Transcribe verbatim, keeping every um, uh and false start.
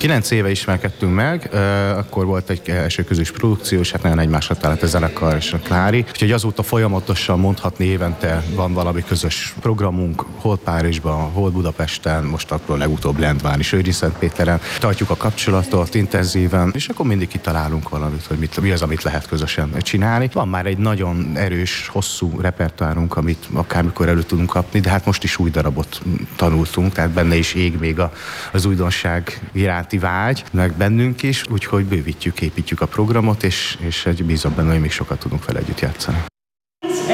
Kilenc éve ismerkedtünk meg, akkor volt egy első közös produkció, és hát nagyon egymásra talált a zenekar és a Klári. Úgyhogy azóta folyamatosan mondhatni évente van valami közös programunk, hol Párizsban, hol Budapesten, most akkor legutóbb Lendván és Őriszentpéteren. Tartjuk a kapcsolatot intenzíven, és akkor mindig kitalálunk valamit, hogy mit, mi az, amit lehet közösen csinálni. Van már egy nagyon erős, hosszú repertoárunk, amit akármikor elő tudunk kapni, de hát most is új darabot tanultunk, tehát benne is ég még a, az újdonság iránti vágy, meg bennünk is, úgyhogy bővítjük, építjük a programot, és, és egy bízom benne, hogy még sokat tudunk vele együtt játszani.